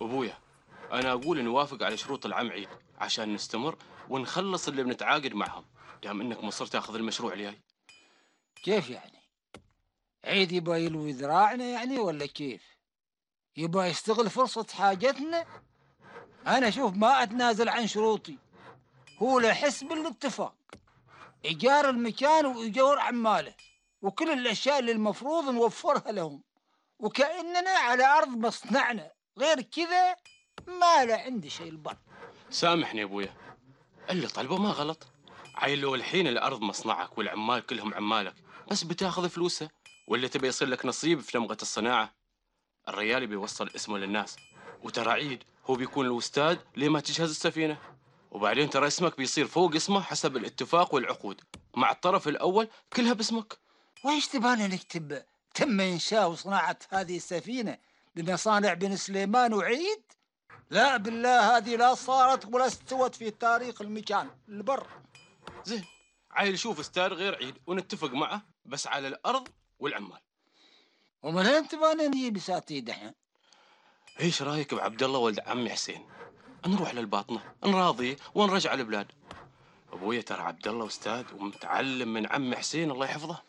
أبويا، أنا أقول نوافق على شروط العم عيد عشان نستمر ونخلص اللي بنتعاقد معهم، دام إنك مصر تاخذ المشروع الجاي. كيف يعني؟ عيد يبغى يلوي ذراعنا يعني ولا كيف؟ يبغى يستغل فرصة حاجتنا؟ أنا شوف ما أتنازل عن شروطي، هو له حسب بالاتفاق، إيجار المكان وإيجار عماله وكل الأشياء اللي المفروض نوفرها لهم، وكأننا على أرض مصنعنا، غير كذا ما له عندي شيء البر. سامحني يا أبويا، اللي طلبه ما غلط. عيل لو الحين الأرض مصنعك والعمال كلهم عمالك، بس بتاخذ فلوسه، ولا تبي يصير لك نصيب في لمغة الصناعة؟ الريال بيوصل اسمه للناس، وترى عيد هو بيكون الأستاذ لما تجهز السفينة، وبعدين ترى اسمك بيصير فوق اسمه حسب الاتفاق والعقود مع الطرف الأول كلها باسمك. وإيش تبغانا نكتب؟ تم إنشاء وصناعة هذه السفينة بمصانع بن سليمان وعيد؟ لا بالله، هذه لا صارت ولا استوت في تاريخ المكان البر. زين، عيل شوف استاذ غير عيد ونتفق معه بس على الأرض والعمال. ومن وين تبغانا نجيب ساتيد احنا؟ ايش رايك بعبد الله ولد عمي حسين؟ نروح للباطنة نراضيه ونرجع البلاد. ابويا ترى عبد الله استاذ ومتعلم من عمي حسين الله يحفظه.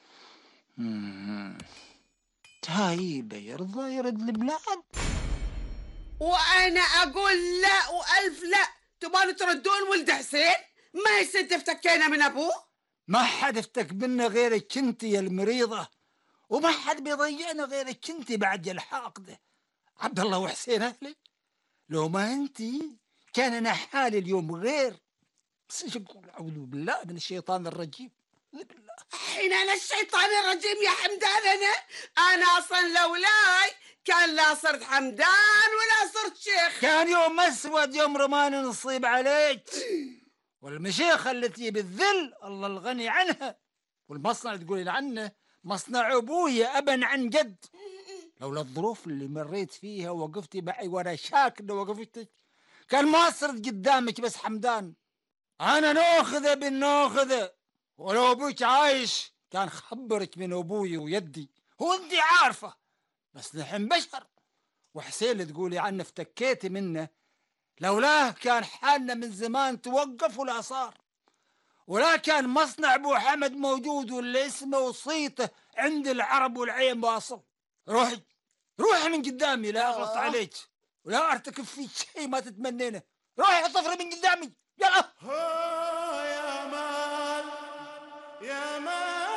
تايب يرضى يرد البلاد؟ وانا اقول لا والف لا. تبغون تردون ولد حسين؟ ما يصير افتكينا من ابوه. ما حد افتك بنا غيرك انت يا المريضة، وما حد بيضيعنا غيرك انت بعد الحاقدة. عبد الله وحسين اهلي، لو ما انت كان انا حالي اليوم غير. بس ايش اقول؟ اعوذ بالله من الشيطان الرجيم. بالله. حين انا الشيطان الرجيم يا حمدان؟ انا اصلا لولاي كان لا صرت حمدان ولا صرت شيخ. كان يوم اسود، يوم رماني نصيب عليك. والمشيخة التي بالذل الله الغني عنها، والمصنع تقولين عنه مصنع ابويا ابا عن جد. لولا الظروف اللي مريت فيها وقفتي معي وانا شاكر لو وقفتك كان ما صرت قدامك. بس حمدان انا ناخذه بالناخذه، ولو ابوك عايش كان خبرك من ابوي ويدي، هو انت عارفه. بس نحن بشر، وحسين اللي تقولي عنه افتكيتي منه لولاه كان حالنا من زمان توقف ولا صار، ولا كان مصنع ابو حمد موجود واللي اسمه وصيته عند العرب والعين واصل. روحي روحي من قدامي، لا اغلط عليك ولا ارتكب فيك شيء ما تتمنينه. روحي طفري من قدامي، يلا. يا مال يا مال.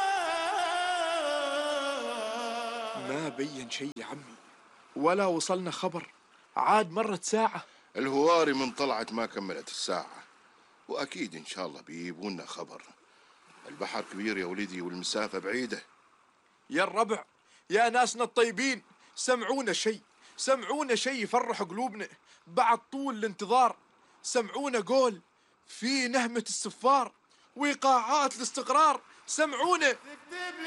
ما بين شيء يا عمي، ولا وصلنا خبر، عاد مرت ساعة. الهواري من طلعت ما كملت الساعة، وأكيد إن شاء الله بيجيبونا خبر. البحر كبير يا ولدي والمسافة بعيدة. يا الربع، يا ناسنا الطيبين، سمعونا شيء، سمعونا شيء يفرح قلوبنا بعد طول الانتظار. سمعونا قول في نهمة السفار وإيقاعات الاستقرار. سمعونا